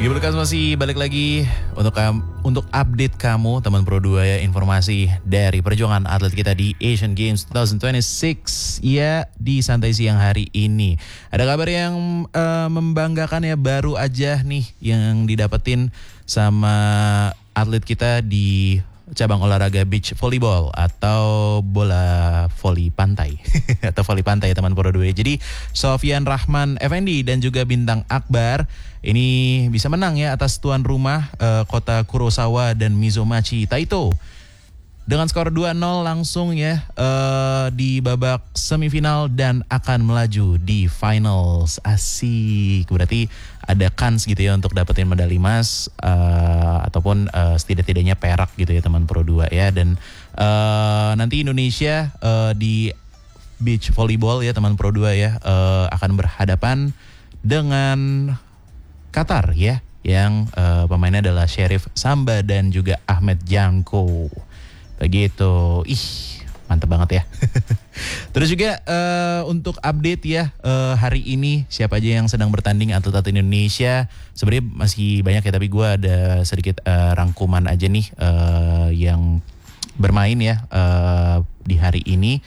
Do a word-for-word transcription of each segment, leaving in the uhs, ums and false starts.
Pagi Berkas masih balik lagi untuk um, untuk update kamu teman Pro dua ya, informasi dari perjuangan atlet kita di Asian Games dua ribu dua puluh enam ya di santai siang hari ini. Ada kabar yang uh, membanggakan ya, baru aja nih yang didapetin sama atlet kita di cabang olahraga beach volleyball atau bola voli pantai atau voli pantai ya teman Pro dua. Jadi Sofyan Rahman Effendi dan juga Bintang Akbar ini bisa menang ya atas tuan rumah uh, kota Kurosawa dan Mizomachi Taito dengan skor dua nol langsung ya uh, di babak semifinal dan akan melaju di finals. Asik, berarti ada kans gitu ya untuk dapetin medali emas uh, ataupun uh, setidak-tidaknya perak gitu ya teman Pro dua ya. Dan uh, nanti Indonesia uh, di beach volleyball ya teman Pro dua ya uh, akan berhadapan dengan Qatar ya, yang uh, pemainnya adalah Sheriff Samba dan juga Ahmed Janko. Begitu. Ih, mantap banget ya. Terus juga uh, untuk update ya uh, hari ini siapa aja yang sedang bertanding atlet-atlet Indonesia. Sebenarnya masih banyak ya, tapi gue ada sedikit uh, rangkuman aja nih uh, yang bermain ya uh, di hari ini.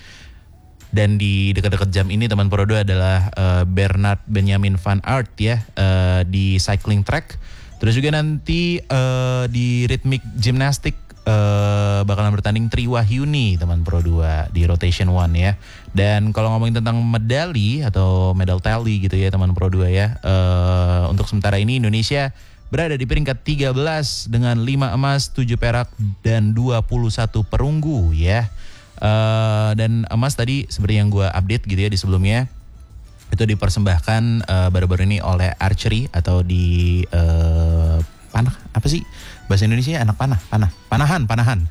Dan di dekat-dekat jam ini teman Pro dua adalah uh, Bernard Benjamin Van Aert ya uh, di cycling track. Terus juga nanti uh, di rhythmic gymnastic uh, bakalan bertanding Tri Wahyuni teman Pro dua di rotation one ya. Dan kalau ngomongin tentang medali atau medal tally gitu ya teman Pro dua ya, uh, untuk sementara ini Indonesia berada di peringkat tiga belas dengan lima emas, tujuh perak dan dua puluh satu perunggu ya. Uh, dan emas tadi seperti yang gue update gitu ya di sebelumnya, itu dipersembahkan uh, baru-baru ini oleh archery atau di uh, panah, apa sih bahasa Indonesia, anak panah, panah, panahan, panahan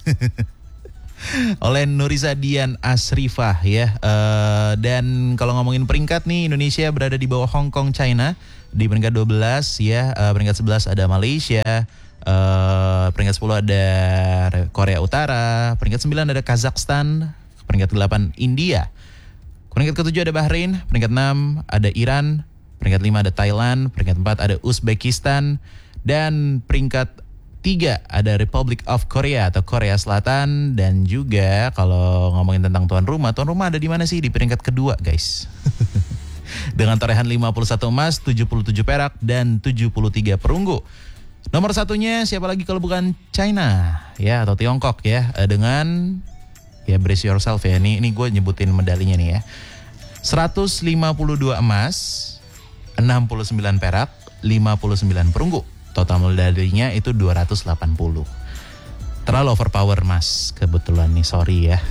oleh Nurisa Dian Asrifah ya. Uh, dan kalau ngomongin peringkat nih, Indonesia berada di bawah Hong Kong China di peringkat dua belas ya. Uh, peringkat sebelas ada Malaysia. Uh, peringkat sepuluh ada Korea Utara, peringkat sembilan ada Kazakhstan, peringkat delapan India, peringkat ketujuh ada Bahrain, peringkat enam ada Iran, peringkat lima ada Thailand, peringkat empat ada Uzbekistan, dan peringkat tiga ada Republic of Korea atau Korea Selatan. Dan juga kalau ngomongin tentang tuan rumah, tuan rumah ada di mana sih? Di peringkat kedua guys. Dengan torehan lima puluh satu emas, tujuh puluh tujuh perak dan tujuh puluh tiga perunggu. Nomor satunya siapa lagi kalau bukan China ya, atau Tiongkok ya, dengan ya brace yourself ya, ini ini gue nyebutin medalinya nih ya, seratus lima puluh dua emas, enam puluh sembilan perak, lima puluh sembilan perunggu. Total medalinya itu dua ratus delapan puluh. Terlalu overpower mas kebetulan nih, sorry ya.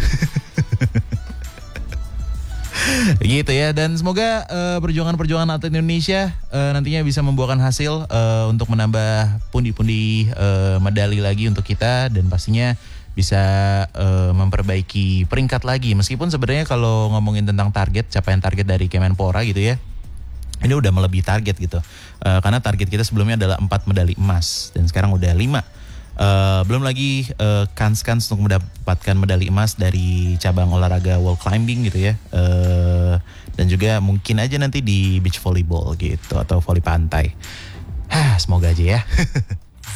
Gitu ya. Dan semoga uh, perjuangan-perjuangan atlet Indonesia uh, nantinya bisa membuahkan hasil uh, untuk menambah pundi-pundi uh, medali lagi untuk kita, dan pastinya bisa uh, memperbaiki peringkat lagi. Meskipun sebenarnya kalau ngomongin tentang target, capaian target dari Kemenpora gitu ya, ini udah melebihi target gitu. Uh, karena target kita sebelumnya adalah empat medali emas dan sekarang udah lima. Uh, belum lagi uh, kans-kans untuk mendapatkan medali emas dari cabang olahraga wall climbing gitu ya, uh, dan juga mungkin aja nanti di beach volleyball gitu atau voli pantai. Hah, semoga aja ya.